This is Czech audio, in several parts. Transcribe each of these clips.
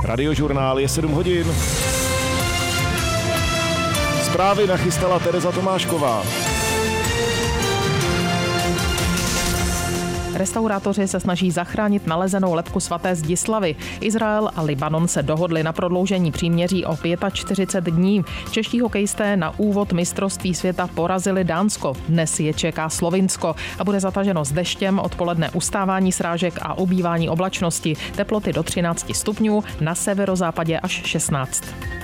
Radiožurnál je 7 hodin. Zprávy nachystala Tereza Tomášková. Restaurátoři se snaží zachránit nalezenou lebku svaté Zdislavy. Izrael a Libanon se dohodli na prodloužení příměří o 45 dní. Čeští hokejisté na úvod mistrovství světa porazili Dánsko. Dnes je čeká Slovinsko a bude zataženo s deštěm, odpoledne ustávání srážek a ubývání oblačnosti. Teploty do 13 stupňů, na severozápadě až 16.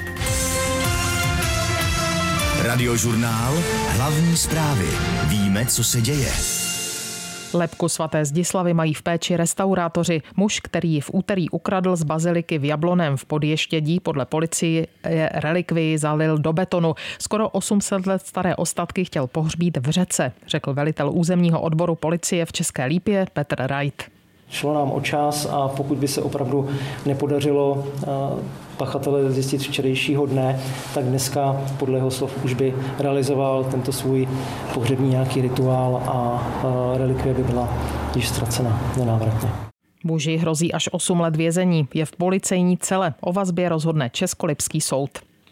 Radiožurnál, hlavní zprávy. Víme, co se děje. Lebku svaté Zdislavy mají v péči restaurátoři. Muž, který ji v úterý ukradl z baziliky v Jablonném v Podještědí, podle policie relikvii zalil do betonu. Skoro 800 let staré ostatky chtěl pohřbít v řece, řekl velitel územního odboru policie v České Lípě Petr Rajt. Šlo nám o čas a pokud by se opravdu nepodařilo pachatele zjistit včerejšího dne, tak dneska podle jeho slov už by realizoval tento svůj pohřební nějaký rituál a relikvie by byla již ztracena nenávratně. Muži hrozí až 8 let vězení. Je v policejní cele. O vazbě rozhodne Českolipský soud.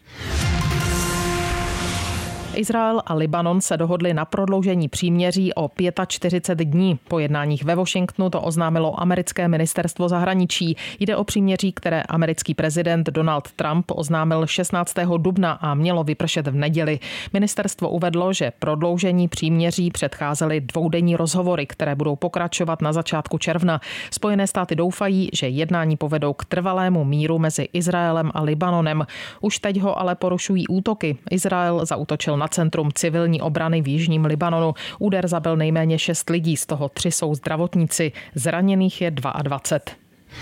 Izrael a Libanon se dohodli na prodloužení příměří o 45 dní. Po jednáních ve Washingtonu to oznámilo americké ministerstvo zahraničí. Jde o příměří, které americký prezident Donald Trump oznámil 16. dubna a mělo vypršet v neděli. Ministerstvo uvedlo, že prodloužení příměří předcházely dvoudenní rozhovory, které budou pokračovat na začátku června. Spojené státy doufají, že jednání povedou k trvalému míru mezi Izraelem a Libanonem. Už teď ho ale porušují útoky. Izrael zaútočil na centrum civilní obrany v jižním Libanonu. Úder zabil nejméně 6 lidí, z toho 3 jsou zdravotníci. Zraněných je 22.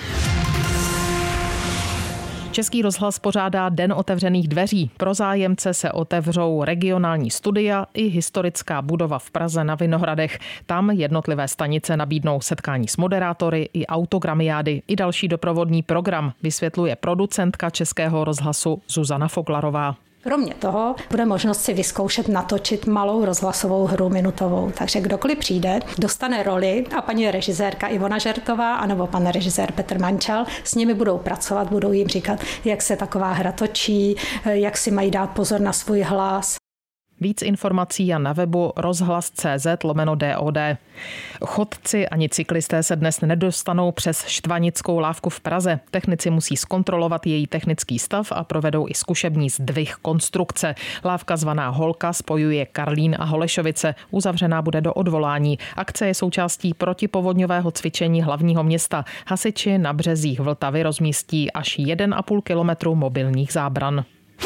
Český rozhlas pořádá Den otevřených dveří. Pro zájemce se otevřou regionální studia i historická budova v Praze na Vinohradech. Tam jednotlivé stanice nabídnou setkání s moderátory i autogramiády i další doprovodný program, vysvětluje producentka Českého rozhlasu Zuzana Foglarová. Kromě toho bude možnost si vyzkoušet natočit malou rozhlasovou hru minutovou. Takže kdokoliv přijde, dostane roli a paní režisérka Ivona Žertová anebo pan režisér Petr Mančal s nimi budou pracovat, budou jim říkat, jak se taková hra točí, jak si mají dát pozor na svůj hlas. Víc informací a na webu rozhlas.cz/DOD. Chodci ani cyklisté se dnes nedostanou přes Štvanickou lávku v Praze. Technici musí zkontrolovat její technický stav a provedou i zkušební zdvih konstrukce. Lávka zvaná Holka spojuje Karlín a Holešovice. Uzavřená bude do odvolání. Akce je součástí protipovodňového cvičení hlavního města. Hasiči na březích Vltavy rozmístí až 1,5 kilometru mobilních zábran.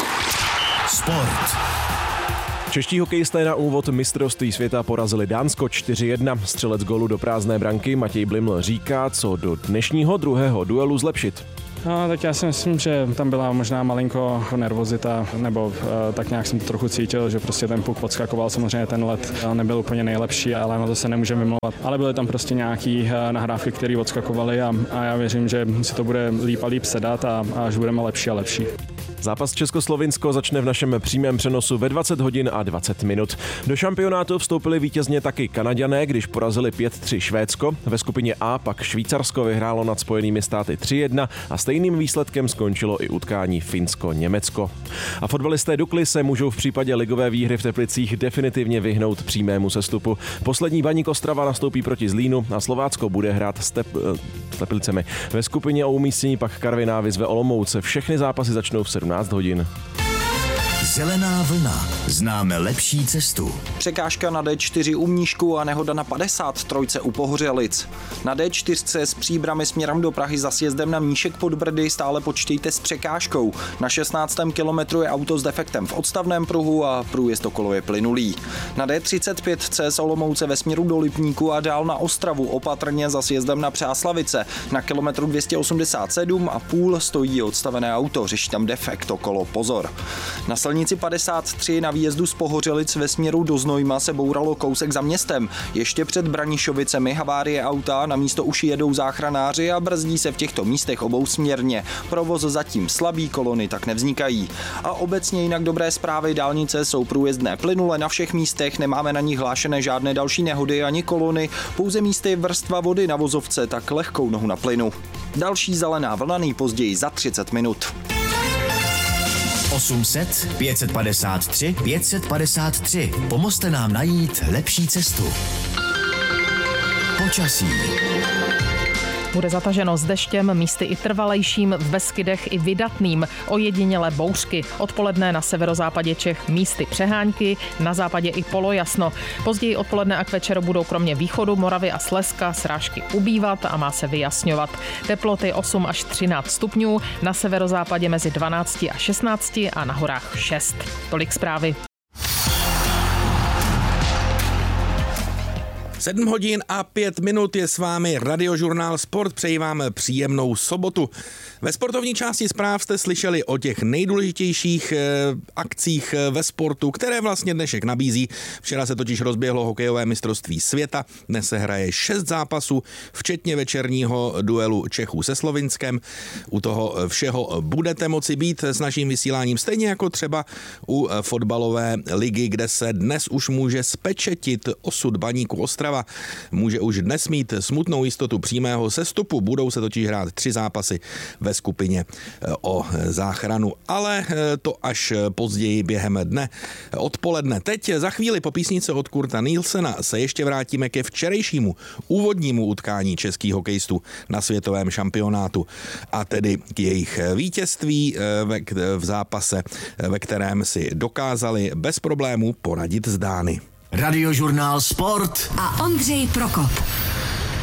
Sport. Čeští hokejisté na úvod mistrovství světa porazili Dánsko 4-1. Střelec gólu do prázdné branky Matěj Bliml říká, co do dnešního druhého duelu zlepšit. No, tak já si myslím, že tam byla možná malinko nervozita, nebo tak nějak jsem to trochu cítil, že prostě ten puk odskakoval, samozřejmě ten let nebyl úplně nejlepší, ale na to se nemůžeme vymlouvat. Ale byly tam prostě nějaký nahrávky, které odskakovaly a já věřím, že si to bude líp a líp sedat a až budeme lepší a lepší. Zápas Českoslovinsko začne v našem přímém přenosu ve 20 hodin a 20 minut. Do šampionátu vstoupili vítězně taky Kanaďané, když porazili 5-3 Švédsko. Ve skupině A pak Švýcarsko vyhrálo nad Spojenými státy 3-1 a stejným výsledkem skončilo i utkání Finsko-Německo. A fotbalisté Dukly se můžou v případě ligové výhry v Teplicích definitivně vyhnout přímému sestupu. Poslední Baník Ostrava nastoupí proti Zlínu a Slovácko bude hrát s Teplicemi. Ve skupině o umístění pak Karviná vyzve Olomouc. Všechny zápasy začnou v 17 hodin. Zelená vlna. Známe lepší cestu. Překážka na D4 u Mníšku a nehoda na 53 u Pohořelic. Na D4 s Příbrami směrem do Prahy za sjezdem na Mníšek pod Brdy stále počítejte s překážkou. Na 16. kilometru je auto s defektem v odstavném pruhu a průjezd okolo je plynulý. Na D35 z Olomouce ve směru do Lipníku a dál na Ostravu opatrně za sjezdem na Přáslavice. Na kilometru 287,5 stojí odstavené auto, řeší tam defekt okolo, pozor. Na silnici dálnici 53 na výjezdu z Pohořelic ve směru do Znojma se bouralo kousek za městem. Ještě před Branišovicemi havárie auta, na místo už jedou záchranáři a brzdí se v těchto místech obousměrně. Provoz zatím slabý, kolony tak nevznikají. A obecně jinak dobré zprávy, dálnice jsou průjezdné plynule na všech místech, nemáme na nich hlášené žádné další nehody ani kolony, pouze místy vrstva vody na vozovce, tak lehkou nohu na plynu. Další zelená vlna nejpozději za 30 minut. 800 553 553. Pomozte nám najít lepší cestu. Počasí. Bude zataženo s deštěm, místy i trvalejším, v Beskydech i vydatným, ojedinělé bouřky. Odpoledne na severozápadě Čech místy přehánky, na západě i polojasno. Později odpoledne a k večeru budou kromě východu Moravy a Slezska srážky ubývat a má se vyjasňovat. Teploty 8 až 13 stupňů, na severozápadě mezi 12 a 16 a na horách 6. Tolik zprávy. 7 hodin a 5 minut je s vámi Radiožurnál Sport. Přeji vám příjemnou sobotu. Ve sportovní části zpráv jste slyšeli o těch nejdůležitějších akcích ve sportu, které vlastně dnešek nabízí. Včera se totiž rozběhlo hokejové mistrovství světa. Dnes se hraje 6 zápasů, včetně večerního duelu Čechů se Slovinskem. U toho všeho budete moci být s naším vysíláním, stejně jako třeba u fotbalové ligy, kde se dnes už může spečetit osud Baníku Ostrava. Může už dnes mít smutnou jistotu přímého sestupu. Budou se totiž hrát 3 zápasy ve skupině o záchranu, ale to až později během dne. Odpoledne. Teď za chvíli po písnice od Kurta Nielsena se ještě vrátíme ke včerejšímu úvodnímu utkání českých hokejistů na světovém šampionátu, a tedy k jejich vítězství v zápase, ve kterém si dokázali bez problémů poradit s Dány. Radiožurnál Sport a Ondřej Prokop.